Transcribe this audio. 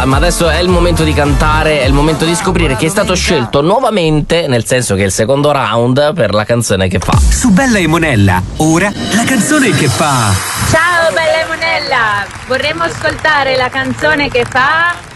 ma adesso è il momento di cantare, è il momento di scoprire chi è stato scelto nuovamente, nel senso che è il secondo round, per la canzone che fa. Su Bella e Monella, ora la canzone che fa. Ciao Bella e Monella, vorremmo ascoltare la canzone che fa